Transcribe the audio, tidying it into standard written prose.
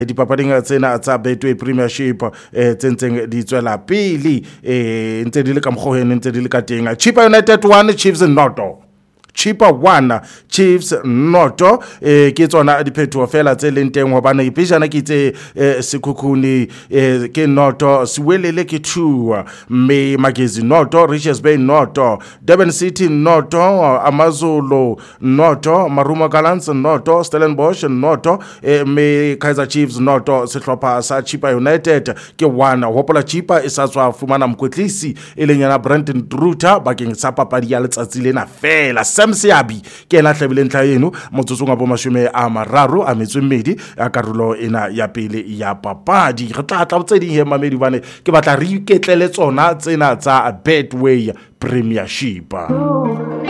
dipapading tsena tsa Betway Premiership tsentseng di tswela pele ntse di le ka mkgohene ntse di le ka teng. Chippa United 1 Chiefs Noto. Chippa 1 Chiefs Noto ke tsona diphetho fela tse leng teng hobane ipejana ke tse sekhukhuni ke Noto Siwelele ke 2 me Magezi Noto Richards Bay Noto Durban City Noto Amazulu Noto Maruma Gallants Noto Stellenbosch Noto me Kaizer Chiefs Noto sehlopha sa Chippa United ke 1 hopola Chippa e sa tswa fumana mkwetlisi e leng yana Brandon Ruta bakeng sa papadi ya letsatsi lena fela. Sam Siabi ke ena hlabileng ntlha eno motsotso wa bo 32 a karolo ena ya pele ya papadi. Re tla tse di he mamedi bane ke batla re iketlele tsona tsena tsa Betway Premiership.